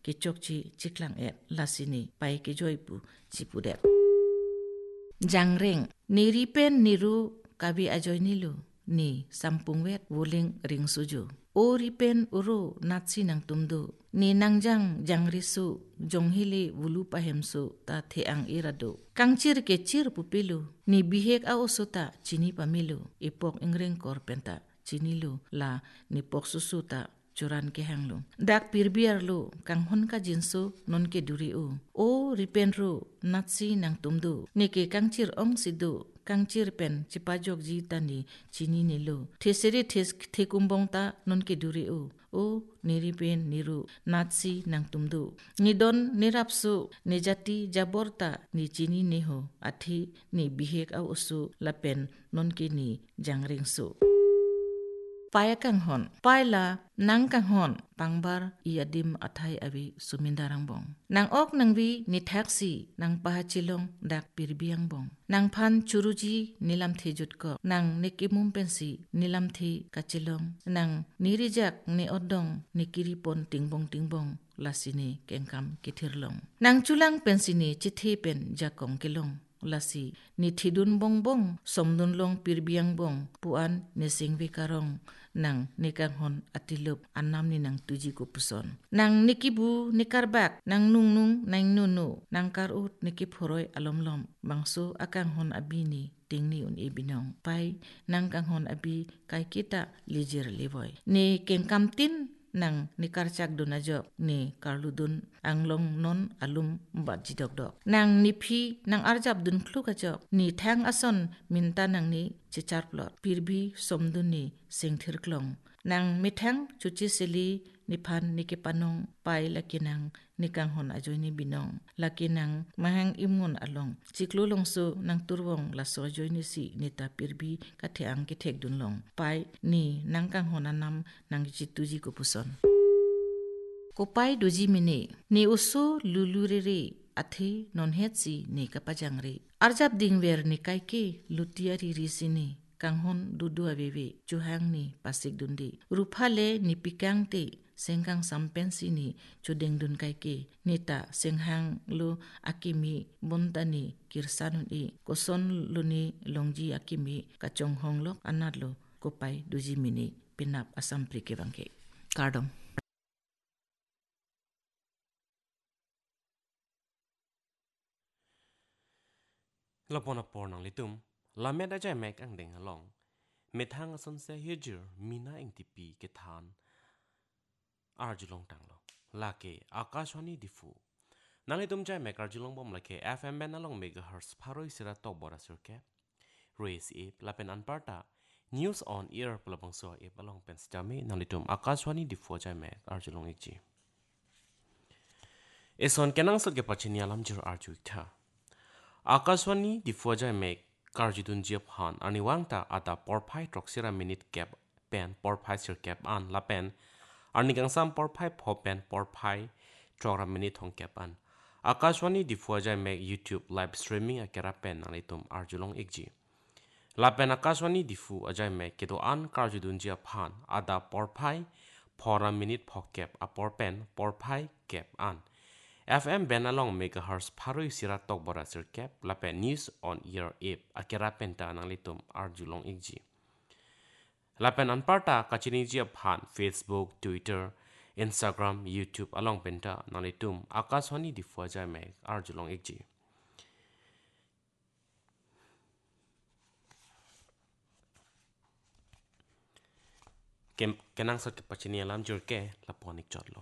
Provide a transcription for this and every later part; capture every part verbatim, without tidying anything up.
ki chokchi chiklang et lasini pai ki joipu chipudet jangreng ni ripen niru kabi ajoy nilu ni sampungwet wuling ring suju o ripen uru natsi nang tumdu ni nangjang jangrisu jonghili wulu pahemsu ta theang iradu kangchir ke chir pupilu ni bihek a osuta chini pamilu ipok ingreng kor penta chinilu la ni pok susuta churan ke hanglu dak pirbiar lu kang hon ka jinsu non ke duri u o ripen ru natsi nang tumdu ni ke kangchir ong sidu kangchir pen chipajok ji tani chini nilu theseri thes thekumbong ta non ke duri u o niripen niru natsi nang tumdu nidon nirapsu nejati jaborta ni chini neho athi ni bihek au usu lapen non ke ni jangringsu paya kang hon paila nang kang hon pangbar iadim athai abi sumindarang bong nang ok nang bi ni taxi nang pahachilong dak pirbiang bong nang phan churuji nilam thejut ko nang nikimum pensi nilam thi kachilong nang nirijak ni odong nikiripon tingbong tingbong lasini kengkam kithirlong nang chulang pensini chithi pen jakong kilong lasi ni thidun bong bong somdun long pirbiang bong puan ni singvi karong nang nikang hon atilup anam ni nang tuji ko puson nang nikibu nikarbak nang nung nung nang nunu nang karut nikip horoy alomlom bangso akang hon abini tingni un ibinong pai nang kang hon abi kai kita lijir livoy ni kengkam tin nang nikarchak dunajok ni karludun anglong non alum bat jidok dok nang nipi nang arjab dun klukajok ni thang ason minta nang ni chichar plot pirbi somdun ni singthir klong nang mithang chuchi sili niphan nikipanong pai lakinang nikang hon ajoy ni binong lakinang mahang imun along chiklulong su nang turwong la sojoy ni si nita pirbi kathiang ki thek dunlong pai ni nang kang hon anam nang chituji ko puson kopai doji mini ni usu luluriri athi non hetsi ni kapajangri arjab dingwer ni kaiki lutiari risini kanghon dudu abewe chuhang ni pasik dundi rupale ni pikang te sengkang sampensi ni chudeng dun kaiki nita senghang lu akimi bontani kirsanun i koson luni longji akimi kachong honglok anadlo kopai doji mini pinap asam prike bangke kardom Lapona pornang litum lamet aja mek ang deng halong methang ason se hejur mina ing tipi kethan arjulong tanglo lake akashwani difu nalitum jai mek arjulong bom lake fm ben along megahertz pharoi sira tok bora surke raise e lapen anparta news on air pelabang so e along pen stami nalitum akashwani difu jai mek arjulong ikji eson kenang sot ke pachini alam jur arju ikta Akashwani di Fuja Mek Karjidun Jiap Han Arniwangta ata porpai troksira minute cap pen porpai sir cap an la pen Arnigang sam porpai po pen porpai trora minute hong cap an Akashwani di Fuja Mek YouTube live streaming akera pen nalitum arjulong ikji la pen Akashwani di Fu ajai mek kedo an Karjidun Jiap Han ata porpai pora minute po cap a porpen porpai cap an F M ben along megahertz pharoi sira tok bora sir cap lape news on air app akera penta nang litum arjulong ikji lapen anparta kachini ji phan Facebook Twitter Instagram YouTube along penta nang litum akashwani di fuja me arjulong ikji kem kenang sot pachini alam jurke laponik chotlo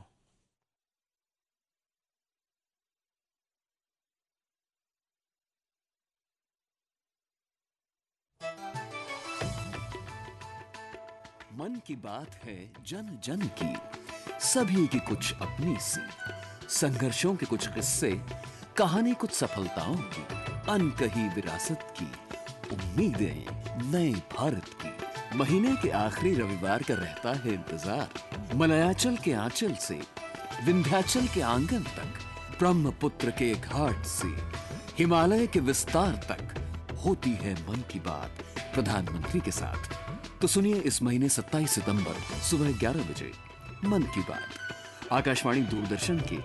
मन की बात है जन जन की सभी की कुछ अपनी सी संघर्षों के कुछ किस्से कहानी कुछ सफलताओं की अनकही विरासत की उम्मीदें नए भारत की महीने के आखिरी रविवार का रहता है इंतजार मलयाचल के आंचल से विंध्याचल के आंगन तक ब्रह्मपुत्र के घाट से हिमालय के विस्तार तक होती है मन की बात प्रधानमंत्री के साथ। तो सुनिए इस महीने सत्ताईस सितंबर सुबह ग्यारह बजे मन की बात आकाशवाणी दूरदर्शन के